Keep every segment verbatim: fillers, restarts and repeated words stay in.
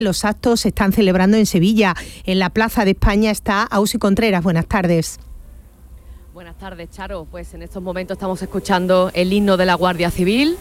Los actos se están celebrando en Sevilla. En la Plaza de España está Ausi Contreras. Buenas tardes. Buenas tardes, Charo. Pues en estos momentos estamos escuchando el himno de la Guardia Civil.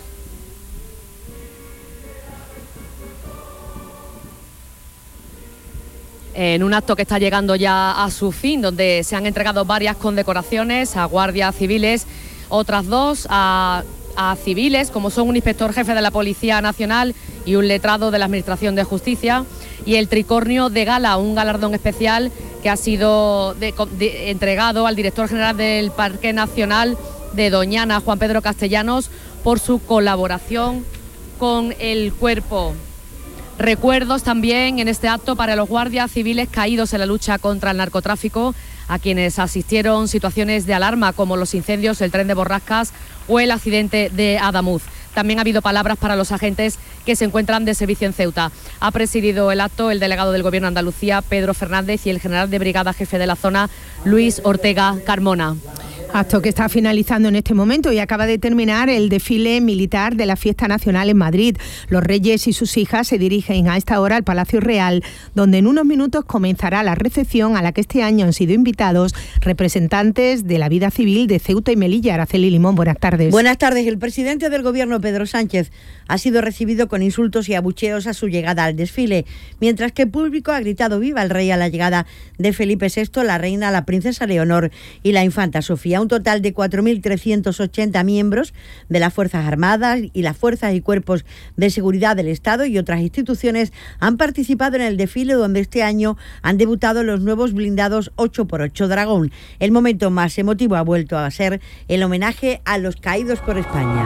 En un acto que está llegando ya a su fin, donde se han entregado varias condecoraciones a guardias civiles, otras dos a, a civiles, como son un inspector jefe de la Policía Nacional y un letrado de la Administración de Justicia, y el Tricornio de Gala, un galardón especial que ha sido de, de, entregado al director general del Parque Nacional de Doñana, Juan Pedro Castellanos, por su colaboración con el cuerpo. Recuerdos también en este acto para los guardias civiles caídos en la lucha contra el narcotráfico, a quienes asistieron situaciones de alarma como los incendios, el tren de Borrascas o el accidente de Adamuz. También ha habido palabras para los agentes que se encuentran de servicio en Ceuta. Ha presidido el acto el delegado del Gobierno de Andalucía, Pedro Fernández, y el general de brigada jefe de la zona, Luis Ortega Carmona. Acto que está finalizando en este momento y acaba de terminar el desfile militar de la Fiesta Nacional en Madrid. Los reyes y sus hijas se dirigen a esta hora al Palacio Real, donde en unos minutos comenzará la recepción a la que este año han sido invitados representantes de la vida civil de Ceuta y Melilla. Araceli Limón, buenas tardes. Buenas tardes. El presidente del Gobierno, Pedro Sánchez, ha sido recibido con insultos y abucheos a su llegada al desfile, mientras que el público ha gritado viva el rey a la llegada de Felipe sexto, la reina, la princesa Leonor y la infanta Sofía. Un total de cuatro mil trescientos ochenta miembros de las Fuerzas Armadas y las Fuerzas y Cuerpos de Seguridad del Estado y otras instituciones han participado en el desfile, donde este año han debutado los nuevos blindados ocho por ocho Dragón. El momento más emotivo ha vuelto a ser el homenaje a los caídos por España.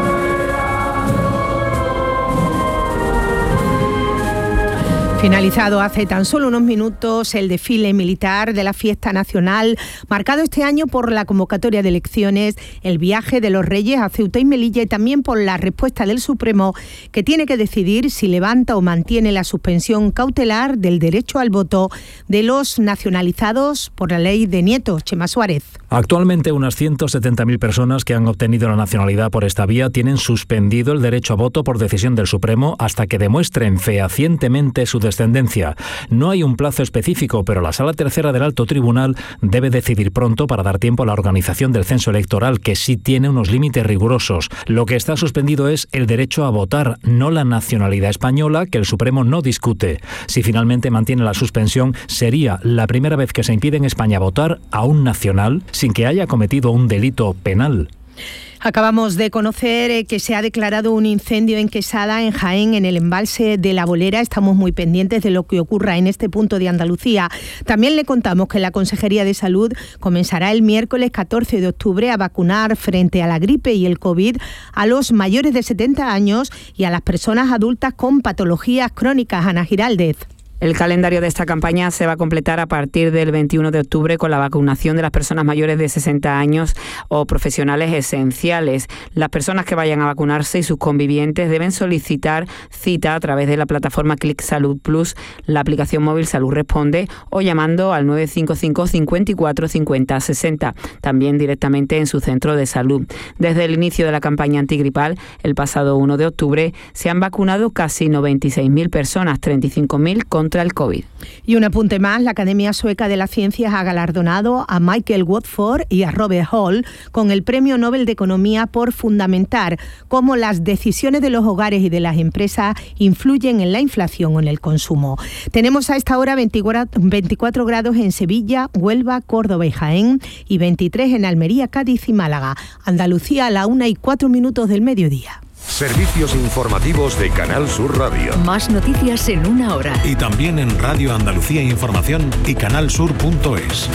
Finalizado hace tan solo unos minutos el desfile militar de la Fiesta Nacional, marcado este año por la convocatoria de elecciones, el viaje de los Reyes a Ceuta y Melilla y también por la respuesta del Supremo, que tiene que decidir si levanta o mantiene la suspensión cautelar del derecho al voto de los nacionalizados por la ley de nietos. Chema Suárez. Actualmente unas ciento setenta mil personas que han obtenido la nacionalidad por esta vía tienen suspendido el derecho a voto por decisión del Supremo hasta que demuestren fehacientemente su descendencia. No hay un plazo específico, pero la Sala Tercera del Alto Tribunal debe decidir pronto para dar tiempo a la organización del censo electoral, que sí tiene unos límites rigurosos. Lo que está suspendido es el derecho a votar, no la nacionalidad española, que el Supremo no discute. Si finalmente mantiene la suspensión, sería la primera vez que se impide en España votar a un nacional sin que haya cometido un delito penal. Acabamos de conocer que se ha declarado un incendio en Quesada, en Jaén, en el embalse de La Bolera. Estamos muy pendientes de lo que ocurra en este punto de Andalucía. También le contamos que la Consejería de Salud comenzará el miércoles catorce de octubre a vacunar frente a la gripe y el COVID a los mayores de setenta años y a las personas adultas con patologías crónicas. Ana Giraldez. El calendario de esta campaña se va a completar a partir del veintiuno de octubre con la vacunación de las personas mayores de sesenta años o profesionales esenciales. Las personas que vayan a vacunarse y sus convivientes deben solicitar cita a través de la plataforma Clic Salud Plus, la aplicación móvil Salud Responde o llamando al nueve cinco cinco, cinco cuatro, cinco cero seis cero, también directamente en su centro de salud. Desde el inicio de la campaña antigripal, el pasado uno de octubre, se han vacunado casi noventa y seis mil personas, treinta y cinco mil con contra el COVID. Y un apunte más, la Academia Sueca de las Ciencias ha galardonado a Michael Watford y a Robert Hall con el Premio Nobel de Economía por fundamentar cómo las decisiones de los hogares y de las empresas influyen en la inflación o en el consumo. Tenemos a esta hora veinticuatro grados en Sevilla, Huelva, Córdoba y Jaén y veintitrés en Almería, Cádiz y Málaga. Andalucía a la una y cuatro minutos del mediodía. Servicios informativos de Canal Sur Radio. Más noticias en una hora. Y también en Radio Andalucía Información y canal sur punto es.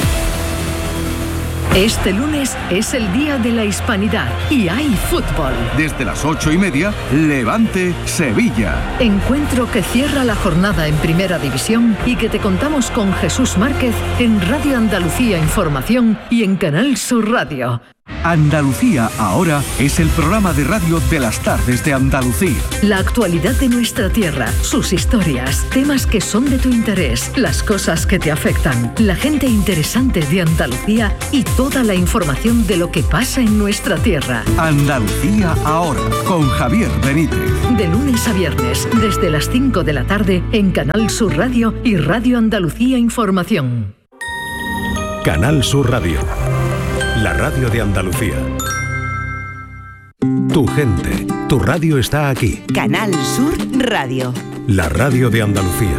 Este lunes es el Día de la Hispanidad y hay fútbol. Desde las ocho y media, Levante Sevilla. Encuentro que cierra la jornada en Primera División y que te contamos con Jesús Márquez en Radio Andalucía Información y en Canal Sur Radio. Andalucía Ahora es el programa de radio de las tardes de Andalucía. La actualidad de nuestra tierra, sus historias, temas que son de tu interés, las cosas que te afectan, la gente interesante de Andalucía y toda la información de lo que pasa en nuestra tierra. Andalucía Ahora, con Javier Benítez. De lunes a viernes, desde las cinco de la tarde, en Canal Sur Radio y Radio Andalucía Información. Canal Sur Radio, la radio de Andalucía. Tu gente, tu radio está aquí. Canal Sur Radio. La radio de Andalucía.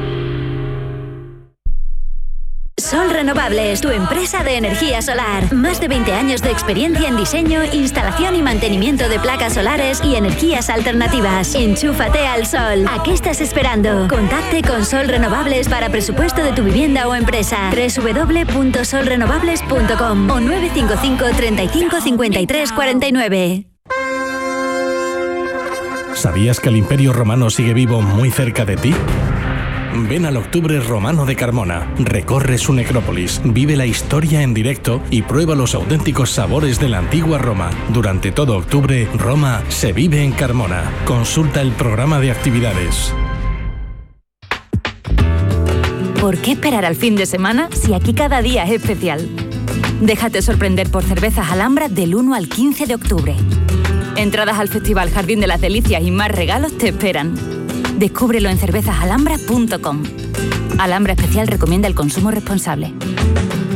Sol Renovables, tu empresa de energía solar. Más de veinte años de experiencia en diseño, instalación y mantenimiento de placas solares y energías alternativas. Enchúfate al sol. ¿A qué estás esperando? Contacte con Sol Renovables para presupuesto de tu vivienda o empresa. doble u doble u doble u punto sol renovables punto com o nueve cinco cinco, treinta y cinco, cincuenta y tres, cuarenta y nueve. ¿Sabías que el Imperio Romano sigue vivo muy cerca de ti? Ven al Octubre Romano de Carmona, recorre su necrópolis, vive la historia en directo y prueba los auténticos sabores de la antigua Roma. Durante todo octubre, Roma se vive en Carmona. Consulta el programa de actividades. ¿Por qué esperar al fin de semana si aquí cada día es especial? Déjate sorprender por Cervezas Alhambra del uno al quince de octubre. Entradas al Festival Jardín de las Delicias y más regalos te esperan. Descúbrelo en cervezas alhambra punto com. Alhambra Especial recomienda el consumo responsable.